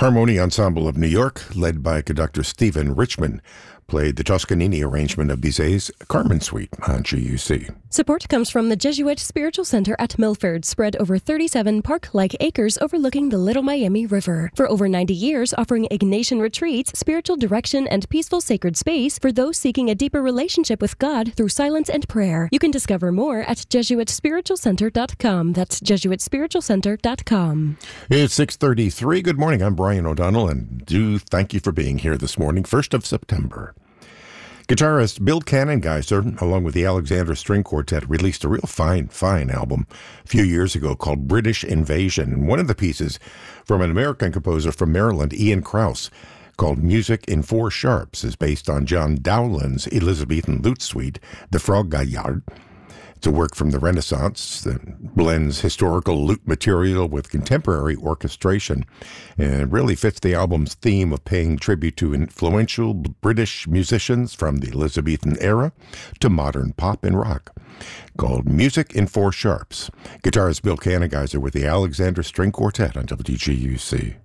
Harmony Ensemble of New York, led by conductor Stephen Richman, played the Toscanini arrangement of Bizet's Carmen Suite on GUC. Support comes from the Jesuit Spiritual Center at Milford, spread over 37 park-like acres overlooking the Little Miami River. For over 90 years, offering Ignatian retreats, spiritual direction, and peaceful sacred space for those seeking a deeper relationship with God through silence and prayer. You can discover more at JesuitSpiritualCenter.com. That's JesuitSpiritualCenter.com. It's 6:33. Good morning. I'm Brian O'Donnell, and thank you for being here this morning, 1st of September. Guitarist Bill Cannongeiser, along with the Alexander String Quartet, released a real fine album a few years ago called British Invasion. And one of the pieces from an American composer from Maryland, Ian Krauss, called Music in Four Sharps, is based on John Dowland's Elizabethan lute suite, the Frog Gaillard. It's a work from the Renaissance that blends historical lute material with contemporary orchestration and really fits the album's theme of paying tribute to influential British musicians from the Elizabethan era to modern pop and rock. Called Music in Four Sharps. Guitarist Bill Cannongeiser with the Alexander String Quartet on WGUC.